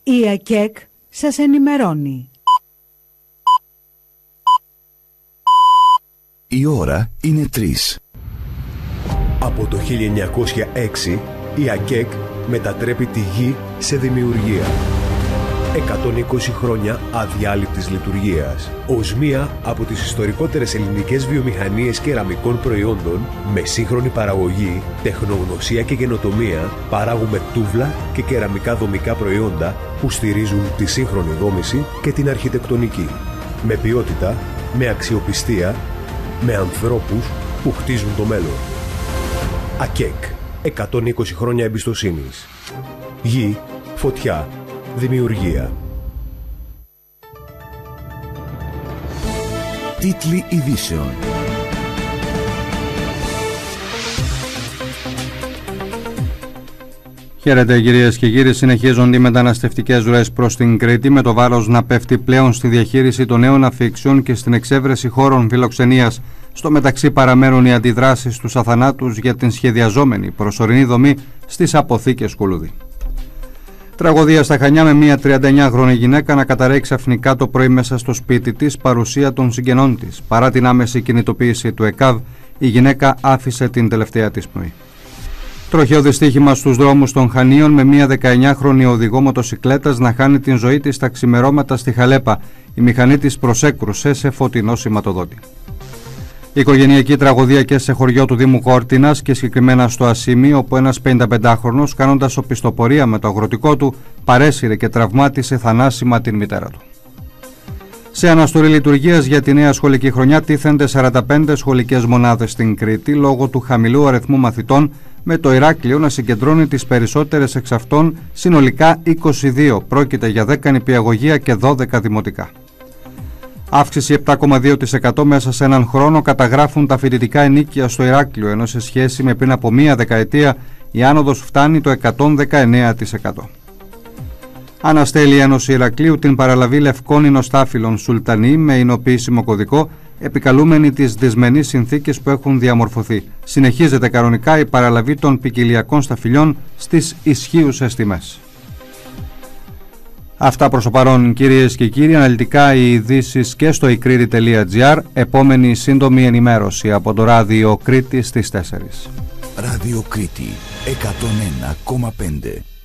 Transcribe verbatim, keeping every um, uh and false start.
Η ΑΚΕΚ σας ενημερώνει. Η ώρα είναι τρεις. Από το χίλια εννιακόσια έξι η ΑΚΕΚ μετατρέπει τη γη σε δημιουργία. εκατόν είκοσι χρόνια αδιάλειπτης λειτουργίας. Ως μία από τις ιστορικότερες ελληνικές βιομηχανίες κεραμικών προϊόντων, με σύγχρονη παραγωγή, τεχνογνωσία και καινοτομία, παράγουμε τούβλα και κεραμικά δομικά προϊόντα που στηρίζουν τη σύγχρονη δόμηση και την αρχιτεκτονική. Με ποιότητα, με αξιοπιστία, με ανθρώπους που χτίζουν το μέλλον. ΑΚΕΚ. εκατόν είκοσι χρόνια εμπιστοσύνης. Γη, φωτιά, δημιουργία. Τίτλοι ειδήσεων. Χαίρετε κυρίες και κύριοι, συνεχίζονται οι μεταναστευτικές ροές προς την Κρήτη, με το βάρος να πέφτει πλέον στη διαχείριση των νέων αφήξεων και στην εξέβρεση χώρων φιλοξενίας. Στο μεταξύ παραμένουν οι αντιδράσεις στους αθανάτους για την σχεδιαζόμενη προσωρινή δομή στις αποθήκες Κουλούδη. Τραγωδία στα Χανιά, με μια τριανταεννιάχρονη γυναίκα να καταραίει ξαφνικά το πρωί μέσα στο σπίτι της, παρουσία των συγγενών της. Παρά την άμεση κινητοποίηση του ΕΚΑΒ, η γυναίκα άφησε την τελευταία της πνοή. Τροχαίο δυστύχημα στους δρόμους των Χανίων, με μια δεκαεννιάχρονη οδηγό μοτοσικλέτας να χάνει την ζωή της τα ξημερώματα στη Χαλέπα. Η μηχανή της προσέκρουσε σε φωτεινό σηματοδότη. Οικογενειακή τραγωδία και σε χωριό του Δήμου Κόρτινας, και συγκεκριμένα στο Ασίμι, όπου ένας πενηνταπεντάχρονος, κάνοντας οπισθοπορία με το αγροτικό του, παρέσυρε και τραυμάτισε θανάσιμα την μητέρα του. Σε αναστολή λειτουργίας για τη νέα σχολική χρονιά τίθενται σαράντα πέντε σχολικές μονάδες στην Κρήτη, λόγω του χαμηλού αριθμού μαθητών, με το Ηράκλειο να συγκεντρώνει τις περισσότερες εξ αυτών, συνολικά είκοσι δύο. Πρόκειται για δέκα νηπιαγωγεία και δώδεκα δημοτικά. Αύξηση επτά κόμμα δύο τοις εκατό μέσα σε έναν χρόνο καταγράφουν τα φοιτητικά ενίκια στο Ηράκλειο, ενώ σε σχέση με πριν από μία δεκαετία η άνοδος φτάνει το εκατόν δεκαεννέα τοις εκατό. Αναστέλει η Ένωση Ηρακλείου την παραλαβή λευκών εινοστάφυλλων Σουλτανί με εινοποιήσιμο κωδικό, επικαλούμενοι τις δυσμενείς συνθήκες που έχουν διαμορφωθεί. Συνεχίζεται κανονικά η παραλαβή των ποικιλιακών σταφυλιών στις ισχύουσες τιμές. Αυτά προς το παρόν, κυρίες και κύριοι. Αναλυτικά οι ειδήσεις και στο ikkriti τελεία gr. Επόμενη σύντομη ενημέρωση από το ράδιο Κρήτη στις τέσσερις. Ράδιο Κρήτη εκατόν ένα κόμμα πέντε.